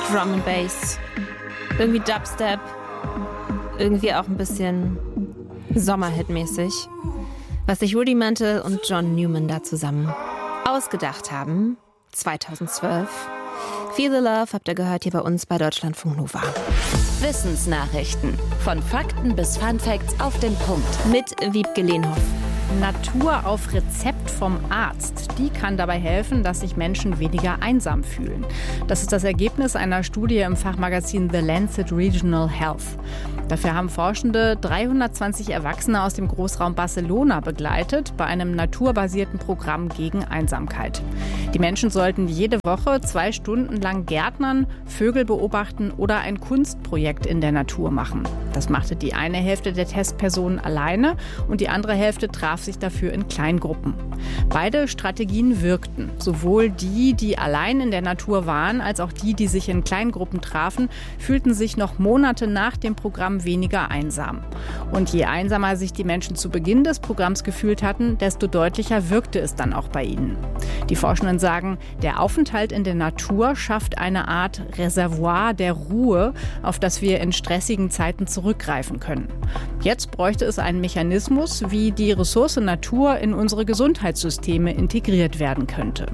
Drum and Bass, irgendwie Dubstep, irgendwie auch ein bisschen Sommerhit-mäßig, was sich Rudimental und John Newman da zusammen ausgedacht haben, 2012. Feel the Love habt ihr gehört hier bei uns bei Deutschlandfunk Nova. Wissensnachrichten. Von Fakten bis Funfacts auf den Punkt. Mit Wiebke Lehnhoff. Natur auf Rezept vom Arzt. Die kann dabei helfen, dass sich Menschen weniger einsam fühlen. Das ist das Ergebnis einer Studie im Fachmagazin The Lancet Regional Health. Dafür haben Forschende 320 Erwachsene aus dem Großraum Barcelona begleitet bei einem naturbasierten Programm gegen Einsamkeit. Die Menschen sollten jede Woche 2 Stunden lang Gärtnern, Vögel beobachten oder ein Kunstprojekt in der Natur machen. Das machte die eine Hälfte der Testpersonen alleine und die andere Hälfte traf sich dafür in Kleingruppen. Beide Strategien wirkten. Sowohl die, die allein in der Natur waren, als auch die, die sich in Kleingruppen trafen, fühlten sich noch Monate nach dem Programm weniger einsam. Und je einsamer sich die Menschen zu Beginn des Programms gefühlt hatten, desto deutlicher wirkte es dann auch bei ihnen. Die Forschenden sagen, der Aufenthalt in der Natur schafft eine Art Reservoir der Ruhe, auf das wir in stressigen Zeiten zurückgreifen können. Jetzt bräuchte es einen Mechanismus, wie die Ressource Natur in unsere Gesundheitssysteme integriert werden könnte.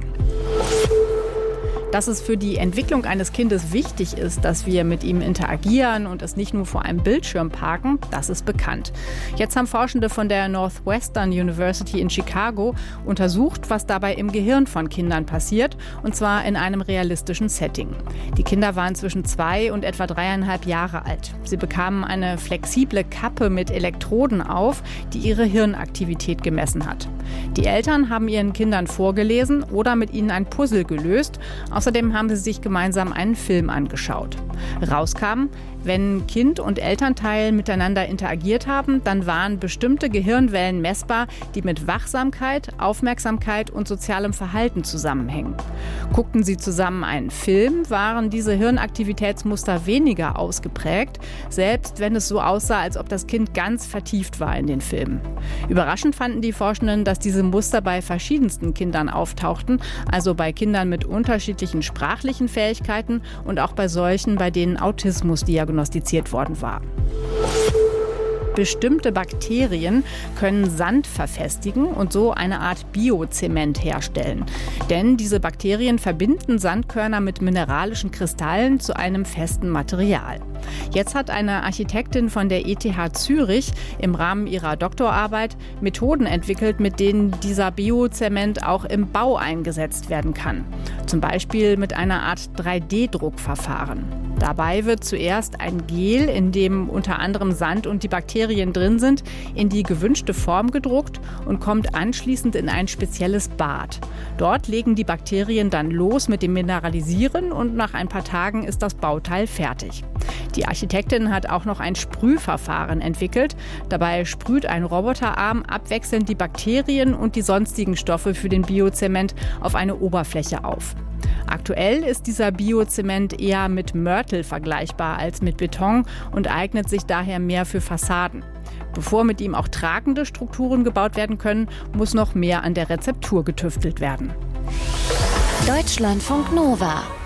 Dass es für die Entwicklung eines Kindes wichtig ist, dass wir mit ihm interagieren und es nicht nur vor einem Bildschirm parken, das ist bekannt. Jetzt haben Forschende von der Northwestern University in Chicago untersucht, was dabei im Gehirn von Kindern passiert, und zwar in einem realistischen Setting. Die Kinder waren zwischen 2 und etwa 3,5 Jahre alt. Sie bekamen eine flexible Kappe mit Elektroden auf, die ihre Hirnaktivität gemessen hat. Die Eltern haben ihren Kindern vorgelesen oder mit ihnen ein Puzzle gelöst. Außerdem haben sie sich gemeinsam einen Film angeschaut. Rauskam, wenn Kind und Elternteil miteinander interagiert haben, dann waren bestimmte Gehirnwellen messbar, die mit Wachsamkeit, Aufmerksamkeit und sozialem Verhalten zusammenhängen. Guckten sie zusammen einen Film, waren diese Hirnaktivitätsmuster weniger ausgeprägt, selbst wenn es so aussah, als ob das Kind ganz vertieft war in den Film. Überraschend fanden die Forschenden, dass diese Muster bei verschiedensten Kindern auftauchten, also bei Kindern mit unterschiedlichen sprachlichen Fähigkeiten und auch bei solchen, bei denen Autismus diagnostiziert worden war. Bestimmte Bakterien können Sand verfestigen und so eine Art Biozement herstellen. Denn diese Bakterien verbinden Sandkörner mit mineralischen Kristallen zu einem festen Material. Jetzt hat eine Architektin von der ETH Zürich im Rahmen ihrer Doktorarbeit Methoden entwickelt, mit denen dieser Biozement auch im Bau eingesetzt werden kann. Zum Beispiel mit einer Art 3D-Druckverfahren. Dabei wird zuerst ein Gel, in dem unter anderem Sand und die Bakterien drin sind, in die gewünschte Form gedruckt und kommt anschließend in ein spezielles Bad. Dort legen die Bakterien dann los mit dem Mineralisieren und nach ein paar Tagen ist das Bauteil fertig. Die Architektin hat auch noch ein Sprühverfahren entwickelt. Dabei sprüht ein Roboterarm abwechselnd die Bakterien und die sonstigen Stoffe für den Biozement auf eine Oberfläche auf. Aktuell ist dieser Biozement eher mit Mörtel vergleichbar als mit Beton und eignet sich daher mehr für Fassaden. Bevor mit ihm auch tragende Strukturen gebaut werden können, muss noch mehr an der Rezeptur getüftelt werden. Deutschlandfunk Nova.